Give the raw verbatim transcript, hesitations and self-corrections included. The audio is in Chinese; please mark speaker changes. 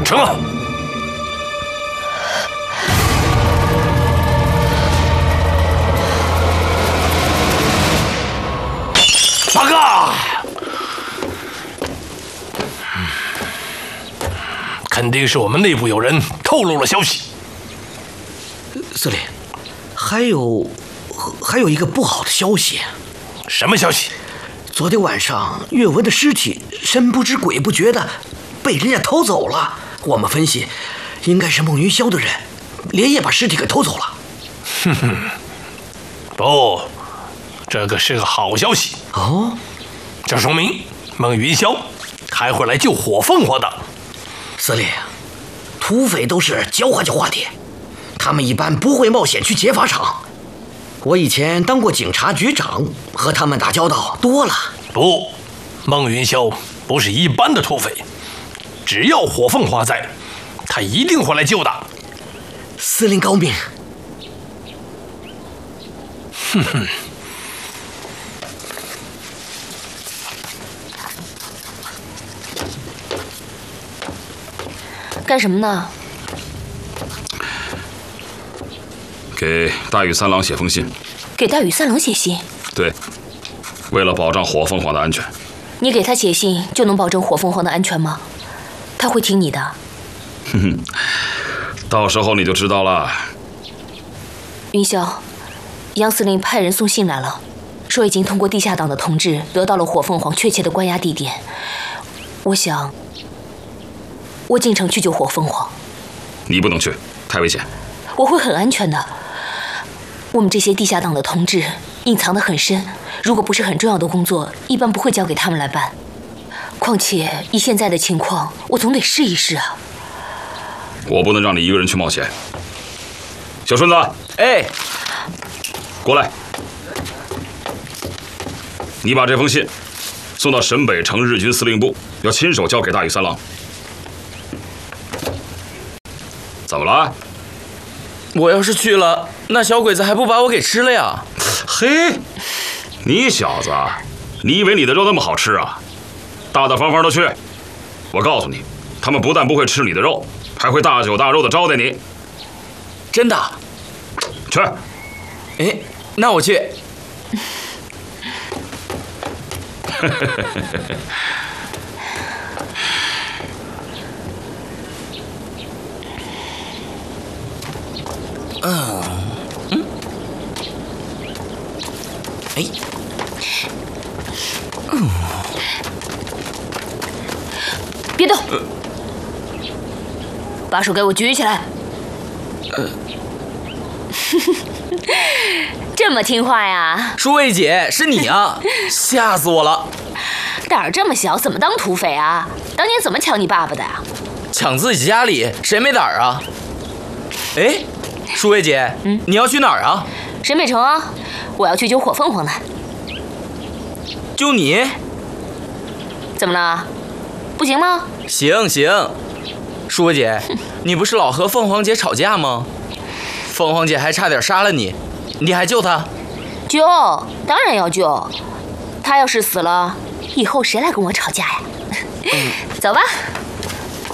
Speaker 1: 成了。报告，肯定是我们内部有人透露了消息。
Speaker 2: 司令，还有还有一个不好的消息。
Speaker 1: 什么消息？
Speaker 2: 昨天晚上岳文的尸体神不知鬼不觉的被人家偷走了。我们分析，应该是孟云霄的人连夜把尸体给偷走了。
Speaker 1: 哼哼，不，这个是个好消息
Speaker 2: 哦。
Speaker 1: 这说明孟云霄还会来救火凤凰的。
Speaker 2: 司令，土匪都是狡猾狡猾的，他们一般不会冒险去劫法场。我以前当过警察局长，和他们打交道多了。
Speaker 1: 不，孟云霄不是一般的土匪，只要火凤凰在，他一定会来救的。
Speaker 2: 司令高明。
Speaker 1: 哼哼。
Speaker 3: 干什么呢？
Speaker 4: 给大羽三郎写封信。
Speaker 3: 给大羽三郎写信？
Speaker 4: 对，为了保障火凤凰的安全。
Speaker 3: 你给他写信就能保证火凤凰的安全吗？他会听你的。
Speaker 4: 哼哼，到时候你就知道了。
Speaker 3: 云霄，杨司令派人送信来了，说已经通过地下党的同志得到了火凤凰确切的关押地点。我想，我进城去救火凤凰。
Speaker 4: 你不能去，太危险。
Speaker 3: 我会很安全的。我们这些地下党的同志隐藏得很深，如果不是很重要的工作，一般不会交给他们来办。况且以现在的情况，我总得试一试啊。
Speaker 4: 我不能让你一个人去冒险。小顺子，
Speaker 5: 哎，
Speaker 4: 过来，你把这封信送到沈北城日军司令部，要亲手交给大羽三郎。怎么了？
Speaker 5: 我要是去了，那小鬼子还不把我给吃了呀？
Speaker 4: 嘿，你小子，你以为你的肉那么好吃啊？大大方方的去。我告诉你，他们不但不会吃你的肉，还会大酒大肉的招待你。
Speaker 5: 真的？
Speaker 4: 去。
Speaker 5: 哎，那我去。
Speaker 2: 嗯嗯，哎，
Speaker 3: 嗯，别动，
Speaker 5: 呃、
Speaker 3: 把手给我举起来。
Speaker 5: 呃，
Speaker 3: 这么听话呀？
Speaker 5: 舒薇姐，是你啊！吓死我了！
Speaker 3: 胆儿这么小，怎么当土匪啊？当年怎么抢你爸爸的呀？
Speaker 5: 抢自己家里，谁没胆儿啊？哎。舒薇姐，嗯，你要去哪儿啊？
Speaker 3: 沈北城啊，我要去救火凤凰呢。
Speaker 5: 救你？
Speaker 3: 怎么了？不行吗？
Speaker 5: 行行。舒薇姐，你不是老和凤凰姐吵架吗？凤凰姐还差点杀了你，你还救她？
Speaker 3: 救，当然要救。她要是死了，以后谁来跟我吵架呀？嗯、走吧。